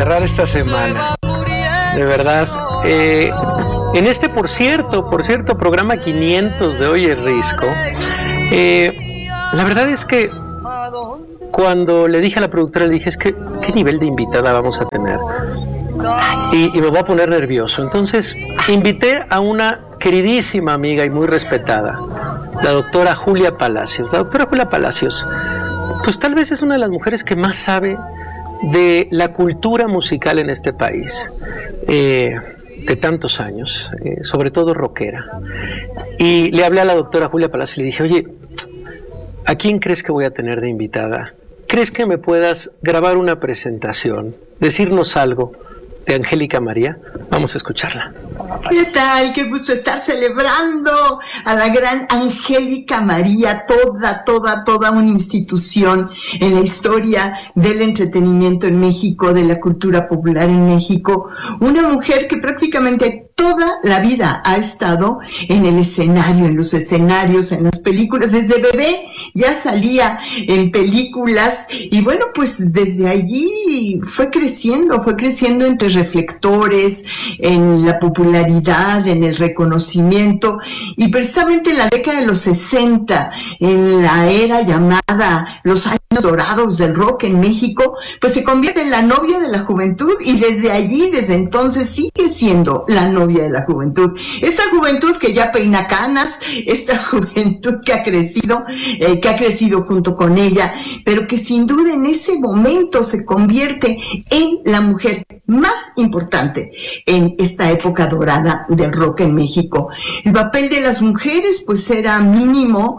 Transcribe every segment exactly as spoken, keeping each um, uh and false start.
cerrar esta semana. De verdad. Eh, en este, por cierto, por cierto, programa quinientos de Oye Risco, eh, la verdad es que cuando le dije a la productora, le dije, es que, ¿qué nivel de invitada vamos a tener? Y, y me voy a poner nervioso. Entonces, invité a una queridísima amiga y muy respetada, la doctora Julia Palacios. La doctora Julia Palacios, pues tal vez es una de las mujeres que más sabe de la cultura musical en este país, eh, de tantos años, eh, sobre todo rockera. Y le hablé a la doctora Julia Palacios y le dije, oye, ¿a quién crees que voy a tener de invitada? ¿Crees que me puedas grabar una presentación, decirnos algo de Angélica María? Vamos a escucharla. ¿Qué tal? Qué gusto estar celebrando a la gran Angélica María, toda, toda, toda una institución en la historia del entretenimiento en México, de la cultura popular en México. Una mujer que prácticamente toda la vida ha estado en el escenario, en los escenarios, en las películas. Desde bebé ya salía en películas y bueno, pues desde allí fue creciendo, fue creciendo entre reflectores, en la popularidad, en el reconocimiento, y precisamente en la década de los sesenta, en la era llamada los años dorados del rock en México, pues se convierte en la novia de la juventud, y desde allí, desde entonces, sigue siendo la novia de la juventud. Esta juventud que ya peina canas, esta juventud que ha crecido, eh, que ha crecido junto con ella, pero que sin duda en ese momento se convierte en la mujer más importante en esta época dorada del rock en México. El papel de las mujeres pues era mínimo,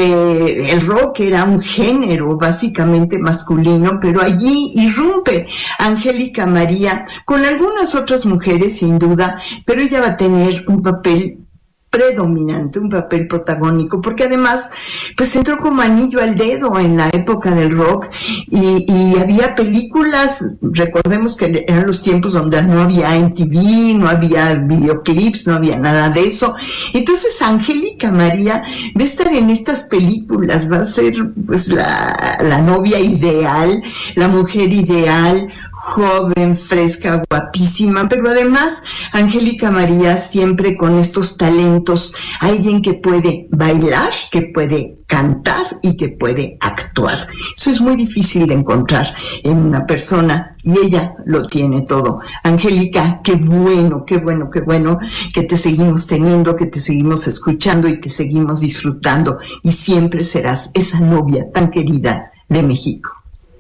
eh, el rock era un género básicamente masculino, pero allí irrumpe Angélica María con algunas otras mujeres sin duda, pero ella va a tener un papel predominante, un papel protagónico, porque además pues entró como anillo al dedo en la época del rock, y, y había películas, recordemos que eran los tiempos donde no había M T V, no había videoclips, no había nada de eso. Entonces Angélica María va a estar en estas películas, va a ser pues la, la novia ideal, la mujer ideal, joven, fresca, guapísima, pero además Angélica María siempre con estos talentos, alguien que puede bailar, que puede cantar y que puede actuar. Eso es muy difícil de encontrar en una persona, y ella lo tiene todo. Angélica, qué bueno, qué bueno, qué bueno que te seguimos teniendo, que te seguimos escuchando y que seguimos disfrutando, y siempre serás esa novia tan querida de México.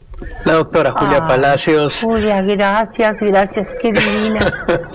La doctora Julia ah, Palacios. Julia, gracias, gracias, qué divina.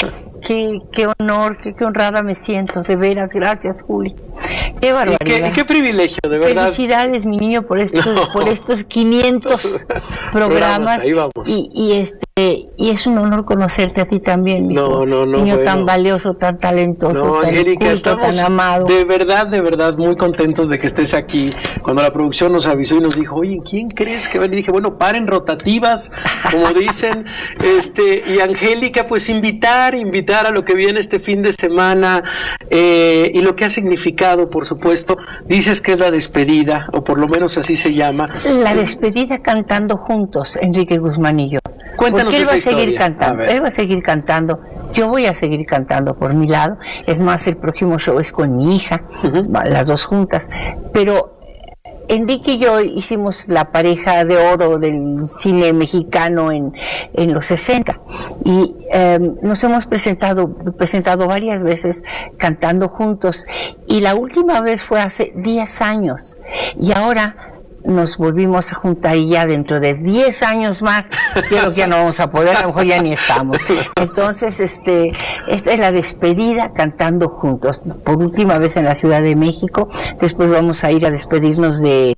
Qué, qué honor, qué, qué honrada me siento, de veras, gracias, Juli. Qué barbaridad. Y qué, qué privilegio, de verdad. Felicidades, mi niño, por estos, no. por estos quinientos programas. Ahí vamos. Y, y este y es un honor conocerte a ti también, mi no, no, no, niño bueno. tan valioso, tan talentoso, no, tan Angélica, culto, tan amado. De verdad, de verdad, muy contentos de que estés aquí. Cuando la producción nos avisó y nos dijo, oye, ¿quién crees que va? Y dije, bueno, paren rotativas, como dicen, este, y Angélica, pues invitar, invitar a lo que viene este fin de semana, eh, y lo que ha significado, por supuesto. Dices que es la despedida, o por lo menos así se llama. La despedida cantando juntos, Enrique Guzmán y yo. Cuéntanos Porque él esa va a seguir historia. cantando, A él va a seguir cantando, yo voy a seguir cantando por mi lado. Es más, el próximo show es con mi hija, uh-huh. las dos juntas, pero Enrique y yo hicimos la pareja de oro del cine mexicano en, en los sesenta, y eh, nos hemos presentado, presentado varias veces cantando juntos, y la última vez fue hace diez años, y ahora nos volvimos a juntar, y ya dentro de diez años más, creo que ya no vamos a poder, a lo mejor ya ni estamos. Entonces, este, esta es la despedida cantando juntos, por última vez en la Ciudad de México. Después vamos a ir a despedirnos de,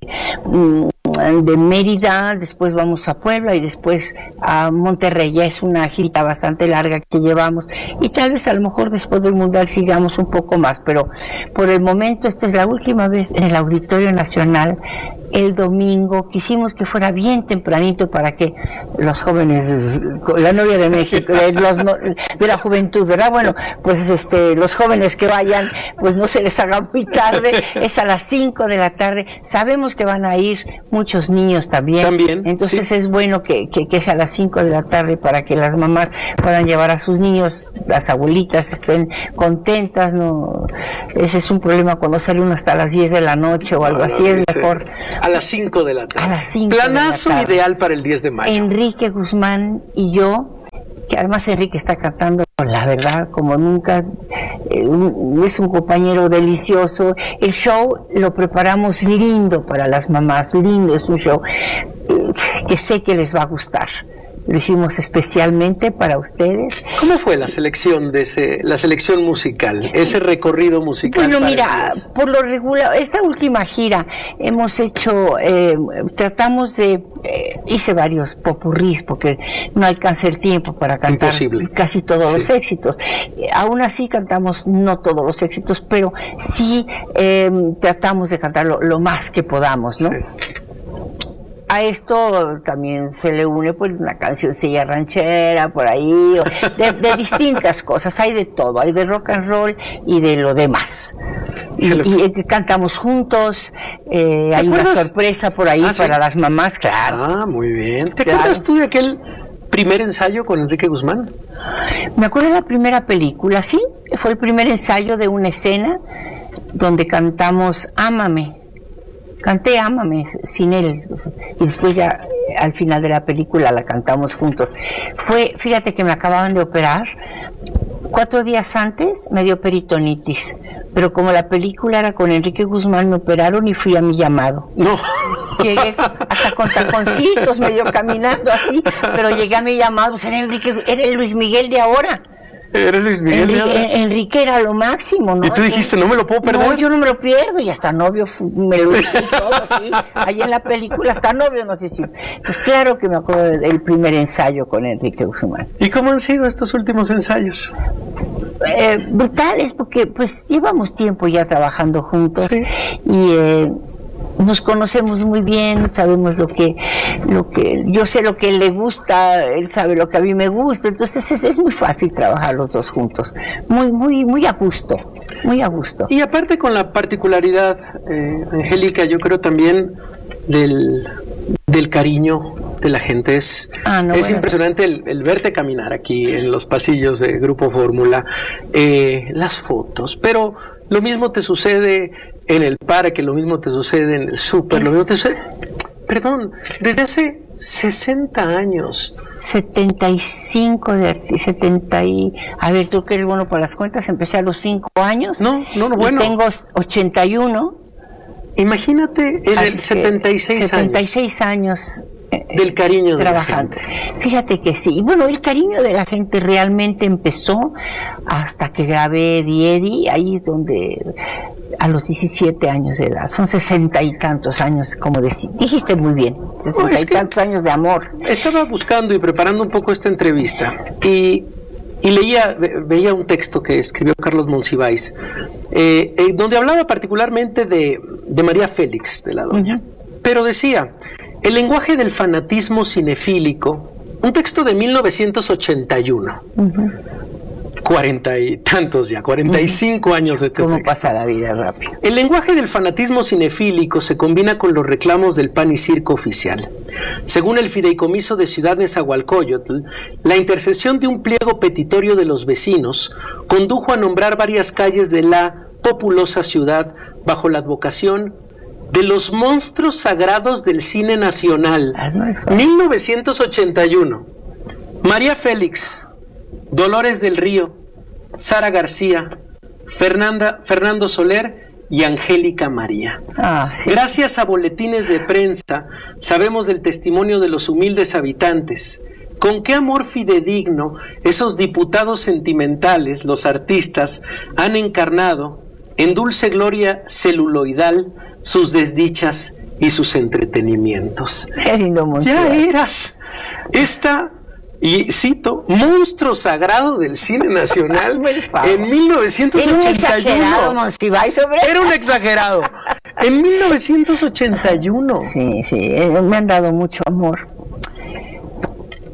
de Mérida, después vamos a Puebla y después a Monterrey. Ya es una girita bastante larga que llevamos, y tal vez a lo mejor después del Mundial sigamos un poco más, pero por el momento esta es la última vez en el Auditorio Nacional. El domingo quisimos que fuera bien tempranito para que los jóvenes, la novia de México, de, los, de la juventud, ¿verdad? Bueno, pues este, los jóvenes que vayan, pues no se les haga muy tarde. Es a las cinco de la tarde. Sabemos que van a ir muchos muchos niños también. También. Entonces sí. es bueno que, que, que sea a las cinco de la tarde para que las mamás puedan llevar a sus niños, las abuelitas estén contentas, ¿no? Ese es un problema cuando sale uno hasta las diez de la noche o algo no, así, no, es dice, mejor. A las cinco de la tarde. A las cinco Planazo de la tarde. Ideal para el diez de mayo. Enrique Guzmán y yo, que además Enrique está cantando, la verdad, como nunca, eh, un, es un compañero delicioso. El show lo preparamos lindo para las mamás, lindo, es un show eh, que sé que les va a gustar. Lo hicimos especialmente para ustedes. ¿Cómo fue la selección de ese, la selección musical, ese recorrido musical? Bueno, para mira, ellos? por lo regular, esta última gira hemos hecho, eh, tratamos de, eh, hice varios popurrís porque no alcanza el tiempo para cantar Imposible. casi todos Sí. los éxitos. Eh, aún así cantamos no todos los éxitos, pero sí eh, tratamos de cantar lo, lo más que podamos, ¿no? Sí. A esto también se le une pues una cancioncilla ranchera por ahí, de, de distintas cosas, hay de todo, hay de rock and roll y de lo demás. Y, y, y cantamos juntos, eh, hay una sorpresa por ahí ah, para ¿sí? las mamás, claro. Ah, muy bien. ¿Te claro. acuerdas tú de aquel primer ensayo con Enrique Guzmán? Me acuerdo de la primera película, sí, fue el primer ensayo de una escena donde cantamos Ámame. Canté Ámame sin él y después ya al final de la película la cantamos juntos. Fue, fíjate que me acababan de operar, cuatro días antes me dio peritonitis, pero como la película era con Enrique Guzmán me operaron y fui a mi llamado. No. Llegué hasta con taconcitos, medio caminando así, pero llegué a mi llamado, pues era Enrique, era el Luis Miguel de ahora. Eres Luis Miguel. Enrique, Enrique era lo máximo, ¿no? Y tú dijiste, no me lo puedo perder. No, yo no me lo pierdo, y hasta novio me lo hice todo, sí. Ahí en la película, hasta novio nos hicimos. Entonces, claro que me acuerdo del primer ensayo con Enrique Guzmán. ¿Y cómo han sido estos últimos ensayos? Eh, brutales, porque pues llevamos tiempo ya trabajando juntos, sí. y eh, nos conocemos muy bien, sabemos lo que, lo que, yo sé lo que él le gusta, él sabe lo que a mí me gusta, entonces es, es muy fácil trabajar los dos juntos, muy, muy, muy a gusto, muy a gusto. Y aparte con la particularidad, eh, Angélica, yo creo también del, del cariño de la gente, es, ah, no, es bueno. impresionante el, el verte caminar aquí en los pasillos de Grupo Fórmula, eh, las fotos, pero lo mismo te sucede en el parque, lo mismo te sucede en el súper, lo mismo te sucede, perdón, desde hace sesenta años. setenta y cinco de setenta y, a ver, tú que eres bueno para las cuentas, empecé a los cinco años. No, no, no, bueno. Y tengo ochenta y uno. Imagínate en el setenta y seis años. setenta y seis años. Del cariño de trabajando. la gente. Fíjate que sí. Bueno, el cariño de la gente realmente empezó hasta que grabé Diedi, ahí donde a los diecisiete años de edad. Son sesenta y tantos años, como dec- dijiste muy bien, sesenta no, y tantos años de amor. Estaba buscando y preparando un poco esta entrevista y, y leía, veía un texto que escribió Carlos Monsiváis, eh, eh, donde hablaba particularmente de, de María Félix de la Doña. Uh-huh. Pero decía, el lenguaje del fanatismo cinefílico, un texto de mil novecientos ochenta y uno. Uh-huh. Cuarenta y tantos ya, cuarenta y cinco uh-huh. años de texto. ¿Cómo pasa la vida rápido? El lenguaje del fanatismo cinefílico se combina con los reclamos del pan y circo oficial. Según el Fideicomiso de Ciudad Nezahualcóyotl, la intercesión de un pliego petitorio de los vecinos condujo a nombrar varias calles de la populosa ciudad bajo la advocación de los monstruos sagrados del cine nacional. mil novecientos ochenta y uno. María Félix, Dolores del Río, Sara García, Fernanda, Fernando Soler y Angélica María. Ah, sí. Gracias a boletines de prensa sabemos del testimonio de los humildes habitantes. Con qué amor fidedigno esos diputados sentimentales, los artistas, han encarnado en dulce gloria celuloidal sus desdichas y sus entretenimientos. Qué lindo monstruo. Ya eras esta, y cito, monstruo sagrado del cine nacional en mil novecientos ochenta y uno. Era un exagerado, Monsiváis, sobre... Era un exagerado. En mil novecientos ochenta y uno. Sí, sí, me han dado mucho amor.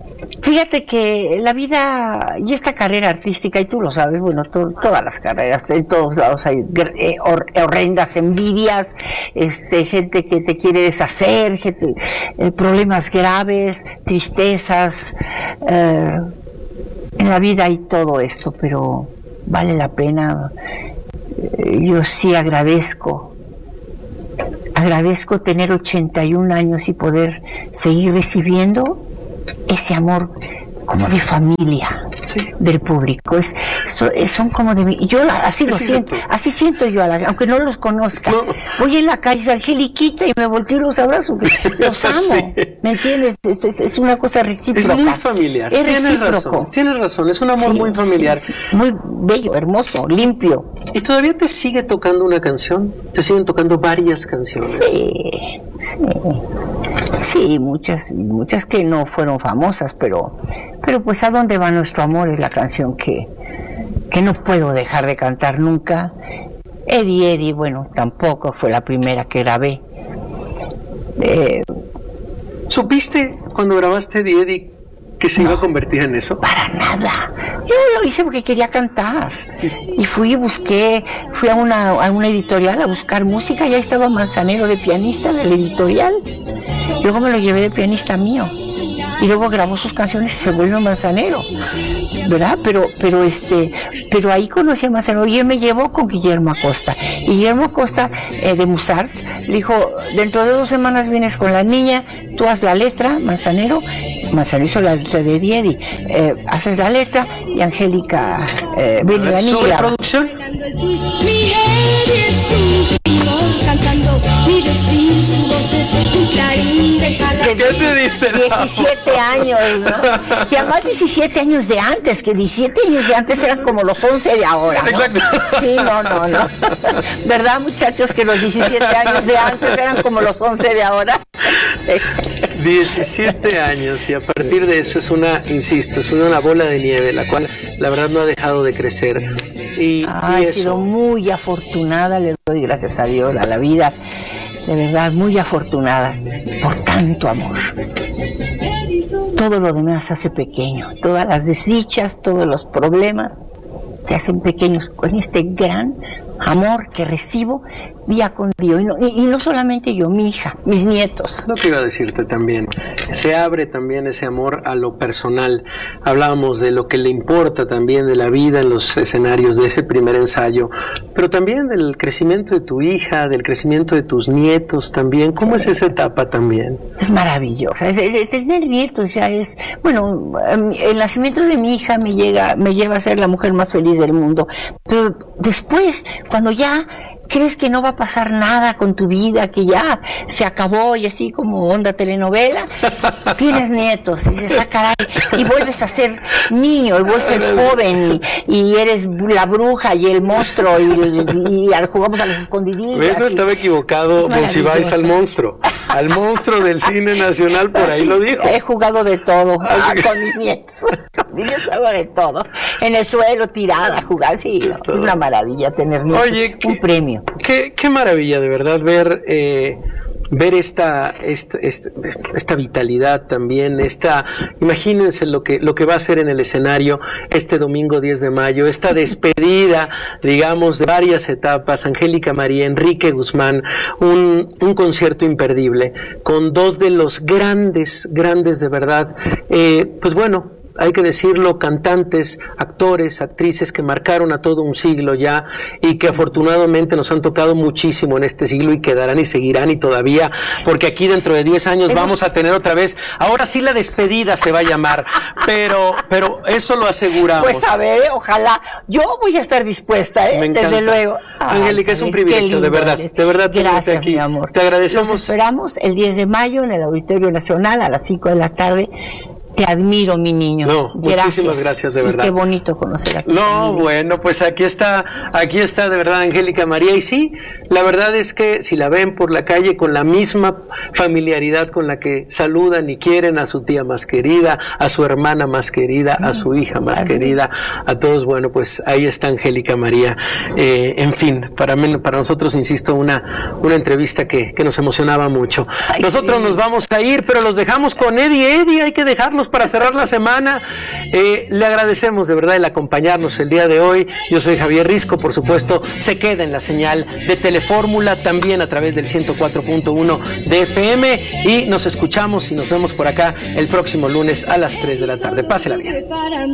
Fíjate que la vida y esta carrera artística, y tú lo sabes, bueno, to, todas las carreras, en todos lados hay eh, hor, horrendas envidias, este, gente que te quiere deshacer, gente, eh, problemas graves, tristezas. Eh, en la vida hay todo esto, pero vale la pena. Eh, yo sí agradezco. Agradezco tener ochenta y un años y poder seguir recibiendo ese amor como de familia, sí, del público. Es, so, son como de mí. Yo la, así lo siento, así siento yo, a la, aunque no los conozca. No. Voy en la calle, Angeliquita, y me volteo y los abrazo. Los amo, sí. ¿Me entiendes? Es, es, es una cosa recíproca. Es muy familiar. Es tienes recíproco. Razón, tienes razón, es un amor sí, muy familiar. Sí, sí. Muy bello, hermoso, limpio. ¿Y todavía te sigue tocando una canción? ¿Te siguen tocando varias canciones? Sí, sí. Sí, muchas, muchas que no fueron famosas, pero, pero pues ¿a dónde va nuestro amor? Es la canción que, que no puedo dejar de cantar nunca. Eddie, Eddie, bueno, tampoco fue la primera que grabé. Eh, ¿Supiste cuando grabaste Eddie, Eddie que se no, iba a convertir en eso? Para nada. Yo lo hice porque quería cantar. Y fui y busqué, fui a una, a una editorial a buscar música, y ahí estaba Manzanero de pianista de la editorial. Luego me lo llevé de pianista mío. Y luego grabó sus canciones y se volvió Manzanero, ¿verdad? Pero, pero este, pero ahí conocí a Manzanero y él me llevó con Guillermo Acosta. Y Guillermo Acosta eh, de Musart le dijo: dentro de dos semanas vienes con la niña, tú haz la letra, Manzanero. Manzanero hizo la letra de Eddie Eddie, eh, haces la letra y Angélica eh, viene la niña. ¿Sobre producción? ¿Qué te dice? diecisiete años, ¿no? Y además diecisiete años de antes, que diecisiete años de antes eran como los once de ahora, ¿no? Exacto. Sí, no, no, no. ¿Verdad, muchachos, que los diecisiete años de antes eran como los once de ahora? diecisiete años, y a partir de eso es una, insisto, es una bola de nieve, la cual la verdad no ha dejado de crecer. Y, ah, y he eso... sido muy afortunada, le doy gracias a Dios, a la vida, de verdad, muy afortunada por tanto amor. Todo lo demás se hace pequeño, todas las desdichas, todos los problemas se hacen pequeños con este gran amor que recibo día con día. Y no, y, y no solamente yo, mi hija, mis nietos. Lo que iba a decirte también, se abre también ese amor a lo personal. Hablábamos de lo que le importa también de la vida en los escenarios, de ese primer ensayo, pero también del crecimiento de tu hija, del crecimiento de tus nietos también. ¿Cómo es esa etapa también? Es maravillosa. Es, es, es tener nietos ya es, bueno, el nacimiento de mi hija me llega, me lleva a ser la mujer más feliz del mundo, pero después, cuando ya crees que no va a pasar nada con tu vida, que ya se acabó y así como onda telenovela, tienes nietos y dices, ah, caray, y vuelves a ser niño y vuelves a ser joven y, y eres la bruja y el monstruo y, y jugamos a las escondidillas. ¿Ves? No estaba equivocado Monsiváis al monstruo, al monstruo del cine nacional, por ahí sí, lo dijo. He jugado de todo ah, con mis nietos, con mis nietos hago de todo, en el suelo, tirada, jugar, sí, es una maravilla tener nietos. Oye, un ¿qué? premio. Qué, qué maravilla de verdad ver eh, ver esta, esta esta esta vitalidad también, esta, imagínense lo que lo que va a ser en el escenario este domingo diez de mayo, esta despedida, digamos, de varias etapas. Angélica María, Enrique Guzmán, un, un concierto imperdible con dos de los grandes, grandes de verdad, eh, pues bueno, hay que decirlo, cantantes, actores, actrices que marcaron a todo un siglo ya y que afortunadamente nos han tocado muchísimo en este siglo y quedarán y seguirán y todavía, porque aquí dentro de diez años Hemos... vamos a tener otra vez, ahora sí la despedida se va a llamar, pero pero eso lo aseguramos. Pues a ver, ojalá, yo voy a estar dispuesta, ¿eh? Desde luego. Angélica, es un privilegio, lindo, de verdad, de verdad. Gracias, aquí. Mi amor. Te agradecemos. Nos esperamos el diez de mayo en el Auditorio Nacional a las cinco de la tarde. Te admiro, mi niño. No, gracias. Muchísimas gracias, de verdad. Y qué bonito conocer a ti. No, bueno, pues aquí está, aquí está de verdad Angélica María. Y sí, la verdad es que si la ven por la calle con la misma familiaridad con la que saludan y quieren a su tía más querida, a su hermana más querida, a su hija más querida, a todos, bueno, pues ahí está Angélica María. Eh, en fin, para mí, para nosotros, insisto, una, una entrevista que, que nos emocionaba mucho. Nosotros nos vamos a ir, pero los dejamos con Eddie Eddie, hay que dejarlos para cerrar la semana. Eh, le agradecemos de verdad el acompañarnos el día de hoy. Yo soy Javier Risco, por supuesto, se queda en la señal de Telefórmula, también a través del ciento cuatro punto uno de F M, y nos escuchamos y nos vemos por acá el próximo lunes a las tres de la tarde. Pásela bien.